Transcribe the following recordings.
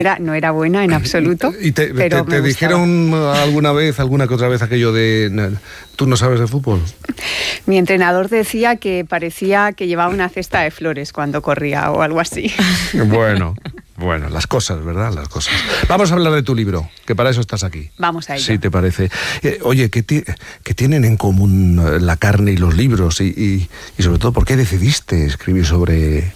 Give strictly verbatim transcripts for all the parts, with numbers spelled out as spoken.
Era, no era buena en absoluto. ¿Y te, pero te, te dijeron alguna vez, alguna que otra vez aquello de tú no sabes de fútbol? Mi entrenador decía que parecía que llevaba una cesta de flores cuando corría o algo así. Bueno, bueno, las cosas, ¿verdad? Las cosas. Vamos a hablar de tu libro, que para eso estás aquí. Vamos a ello. Sí, ¿te parece? Eh, oye, ¿qué, ti- ¿qué tienen en común la carne y los libros? Y, y, y sobre todo, ¿por qué decidiste escribir sobre,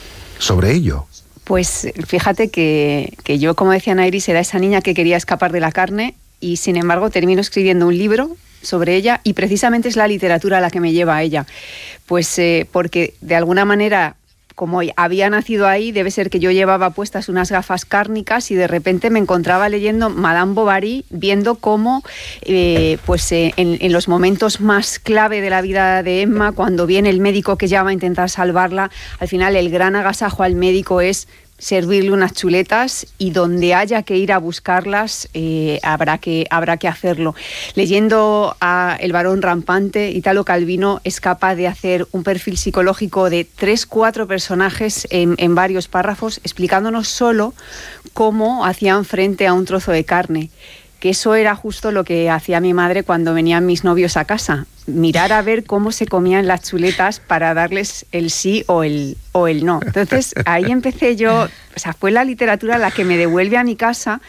sobre ello? Pues fíjate que, que yo, como decía Nairis, era esa niña que quería escapar de la carne y sin embargo termino escribiendo un libro sobre ella y precisamente es la literatura la que me lleva a ella. Pues eh, porque de alguna manera, como había nacido ahí, debe ser que yo llevaba puestas unas gafas cárnicas y de repente me encontraba leyendo Madame Bovary, viendo cómo eh, pues, eh, en, en los momentos más clave de la vida de Emma, cuando viene el médico que llama a intentar salvarla, al final el gran agasajo al médico es servirle unas chuletas y donde haya que ir a buscarlas eh, habrá que, habrá que hacerlo. Leyendo a El varón rampante, Italo Calvino es capaz de hacer un perfil psicológico de tres, cuatro personajes en, en varios párrafos, explicándonos solo cómo hacían frente a un trozo de carne. Que eso era justo lo que hacía mi madre cuando venían mis novios a casa. Mirar a ver cómo se comían las chuletas para darles el sí o el, o el no. Entonces, ahí empecé yo, o sea, fue la literatura la que me devuelve a mi casa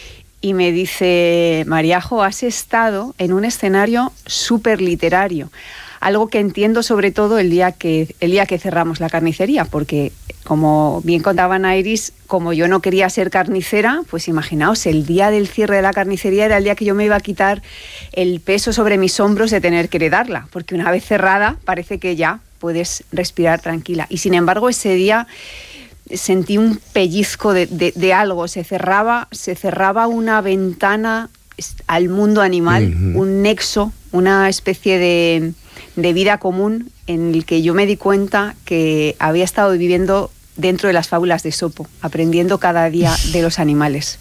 y me dice, Mariajo, has estado en un escenario súper literario. Algo que entiendo sobre todo el día que, el día que cerramos la carnicería, porque como bien contaba Nairis, como yo no quería ser carnicera, pues imaginaos, el día del cierre de la carnicería era el día que yo me iba a quitar el peso sobre mis hombros de tener que heredarla, porque una vez cerrada parece que ya puedes respirar tranquila. Y sin embargo ese día sentí un pellizco de, de, de algo, se cerraba, se cerraba una ventana al mundo animal, uh-huh. un nexo, una especie de, de vida común en el que yo me di cuenta que había estado viviendo dentro de las fábulas de Esopo, aprendiendo cada día de los animales.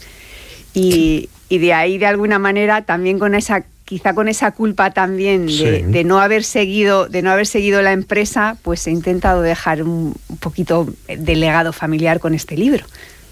Y, y de ahí, de alguna manera, también con esa, quizá con esa culpa también de, sí. de no haber seguido, de no haber seguido la empresa, pues he intentado dejar un, un poquito de legado familiar con este libro.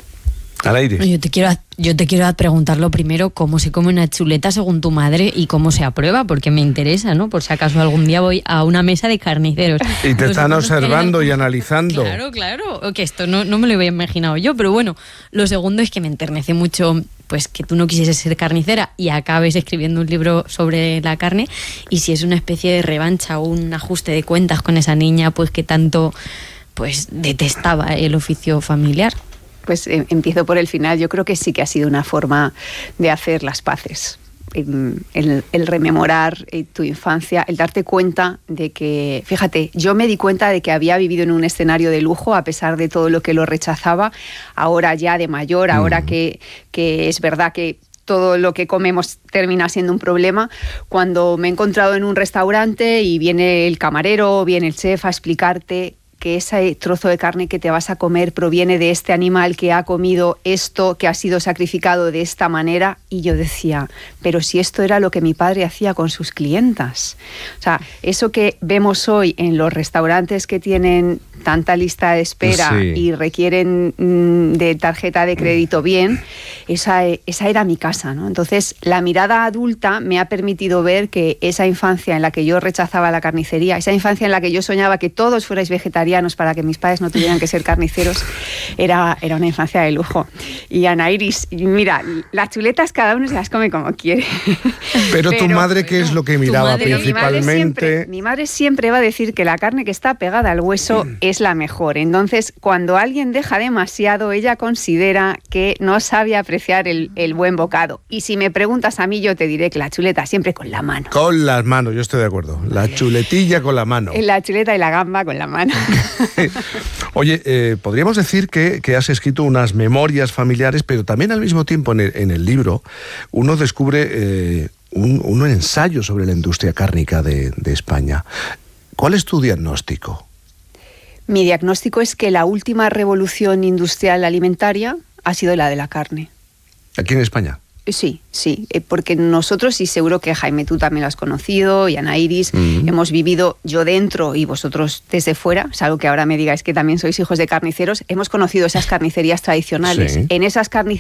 Al aire. Yo te quiero, yo te quiero preguntar lo primero, cómo se come una chuleta según tu madre y cómo se aprueba, porque me interesa, ¿no? Por si acaso algún día voy a una mesa de carniceros. Y te están observando y analizando. Claro, claro, que esto no, no me lo había imaginado yo, pero bueno, lo segundo es que me enternece mucho pues que tú no quisieses ser carnicera y acabes escribiendo un libro sobre la carne, y si es una especie de revancha o un ajuste de cuentas con esa niña pues que tanto pues detestaba el oficio familiar. Pues eh, empiezo por el final. Yo creo que sí que ha sido una forma de hacer las paces. El, el, el rememorar eh, tu infancia, el darte cuenta de que, fíjate, yo me di cuenta de que había vivido en un escenario de lujo a pesar de todo lo que lo rechazaba, ahora ya de mayor, ahora mm. que, que es verdad que todo lo que comemos termina siendo un problema. Cuando me he encontrado en un restaurante y viene el camarero, viene el chef a explicarte que ese trozo de carne que te vas a comer proviene de este animal que ha comido esto, que ha sido sacrificado de esta manera, y yo decía, pero si esto era lo que mi padre hacía con sus clientas. O sea, eso que vemos hoy en los restaurantes que tienen tanta lista de espera sí. y requieren mm, de tarjeta de crédito bien, esa, esa era mi casa, ¿no? Entonces, la mirada adulta me ha permitido ver que esa infancia en la que yo rechazaba la carnicería, esa infancia en la que yo soñaba que todos fuerais vegetarianos para que mis padres no tuvieran que ser carniceros, era, era una infancia de lujo. Y Anairis, mira, las chuletas cada uno se las come como quiere. Pero, Pero tu madre, ¿qué es lo que miraba madre, principalmente? Mi madre, siempre, mi madre siempre va a decir que la carne que está pegada al hueso mm. es la mejor. Entonces, cuando alguien deja demasiado, ella considera que no sabe apreciar el, el buen bocado. Y si me preguntas a mí, yo te diré que la chuleta siempre con la mano. Con las manos, yo estoy de acuerdo. La chuletilla con la mano. La chuleta y la gamba con la mano. Oye, eh, podríamos decir que, que has escrito unas memorias familiares, pero también al mismo tiempo en el, en el libro uno descubre eh, un, un ensayo sobre la industria cárnica de, de España. ¿Cuál es tu diagnóstico? Mi diagnóstico es que la última revolución industrial alimentaria ha sido la de la carne. ¿Aquí en España? Sí, sí, porque nosotros, y seguro que Jaime tú también lo has conocido, y Anairis, mm. hemos vivido, yo dentro y vosotros desde fuera, salvo que ahora me digáis que también sois hijos de carniceros, hemos conocido esas carnicerías tradicionales. Sí. En esas carnicerías